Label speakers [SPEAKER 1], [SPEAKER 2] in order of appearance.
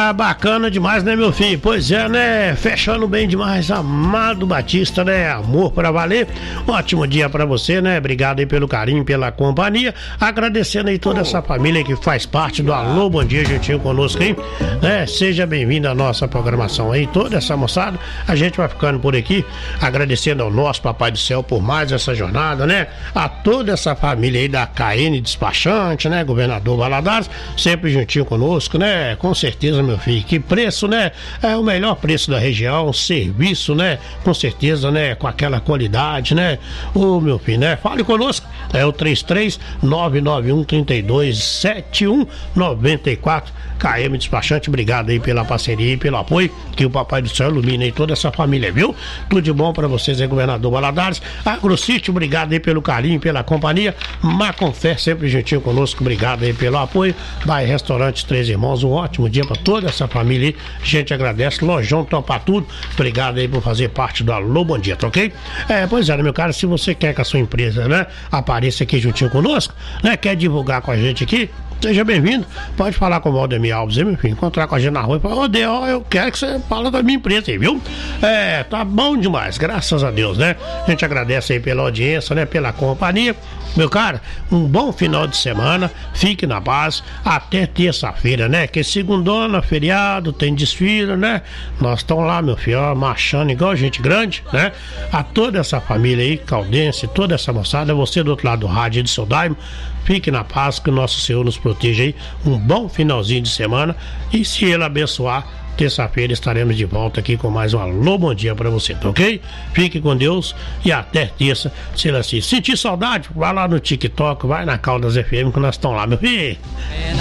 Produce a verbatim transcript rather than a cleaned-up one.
[SPEAKER 1] Tá bacana demais, né, meu filho? Pois é, né? Fechando bem demais, Amado Batista, né? Amor pra valer. Um ótimo dia pra você, né? Obrigado aí pelo carinho, pela companhia. Agradecendo aí toda essa família que faz parte do Alô Bom Dia juntinho conosco aí, né? Seja bem-vindo à nossa programação aí, toda essa moçada. A gente vai ficando por aqui, agradecendo ao nosso Papai do Céu por mais essa jornada, né? A toda essa família aí da K N Despachante, né? Governador Valadares, sempre juntinho conosco, né? Com certeza, meu filho, que preço, né? É o melhor preço da região, serviço, né? Com certeza, né? Com aquela qualidade, né? Ô, meu filho, né? Fale conosco, é o três três nove nove um três dois sete um nove quatro. K M Despachante, obrigado aí pela parceria e pelo apoio, que o Papai do Céu ilumine aí toda essa família, viu? Tudo de bom pra vocês aí, Governador Valadares. AgroSítio, obrigado aí pelo carinho, pela companhia. Maconfé, sempre juntinho conosco, obrigado aí pelo apoio. Vai Restaurante Três Irmãos, um ótimo dia pra toda essa família aí. A gente agradece. Lojão Topa Tudo, obrigado aí por fazer parte do Alô Bom Dia, tá ok? É, pois é, né, meu cara, se você quer que a sua empresa, né, apareça aqui juntinho conosco, né, quer divulgar com a gente aqui, seja bem-vindo, pode falar com o Valdemir Alves aí, meu filho, encontrar com a gente na rua e falar, ô Deus, eu quero que você fale da minha empresa aí, viu? É, tá bom demais, graças a Deus, né? A gente agradece aí pela audiência, né, pela companhia. Meu cara, um bom final de semana, fique na paz, até terça-feira, né? Que segundona, feriado, tem desfile, né? Nós estamos lá, meu filho, ó, marchando igual gente grande, né? A toda essa família aí, caldense, toda essa moçada, você do outro lado do rádio de seu Daimo, fique na paz, que o nosso Senhor nos proteja aí, um bom finalzinho de semana, e se Ele abençoar, terça-feira estaremos de volta aqui com mais um Alô Bom Dia pra você, tá ok? Fique com Deus e até terça, se assim sentir saudade, vai lá no TikTok, vai na Caldas F M que nós estamos lá, meu filho.